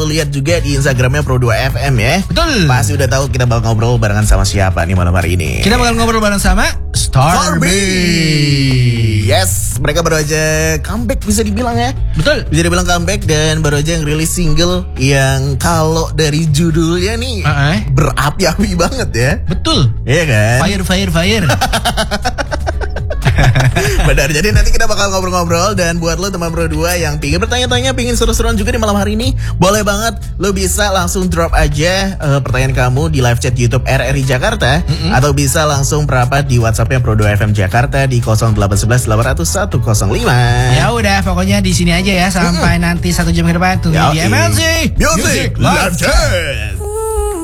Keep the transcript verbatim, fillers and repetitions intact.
lo lihat juga di Instagramnya Pro dua F M ya. Betul. Pasti udah tahu kita bakal ngobrol barengan sama siapa nih malam hari ini. Kita bakal ngobrol bareng sama Starby. Yes, mereka baru aja comeback bisa dibilang ya. Betul. Bisa dibilang comeback dan baru aja ngerilis single yang kalau dari judulnya nih uh-uh. berapi-api banget ya. Betul. Iya kan? Fire, fire, fire. Benar, jadi nanti kita bakal ngobrol-ngobrol. Dan buat lo teman Pro dua yang pingin bertanya-tanya, pingin seru-seruan juga di malam hari ini, boleh banget lo bisa langsung drop aja uh, pertanyaan kamu di live chat YouTube R R I Jakarta. Mm-hmm. Atau bisa langsung merapat di WhatsAppnya Pro dua F M Jakarta di nol delapan satu satu delapan nol satu nol lima. Ya udah, pokoknya di sini aja ya sampai mm-hmm. nanti satu jam ke depan. Tunggu di M L C Music Live Chat.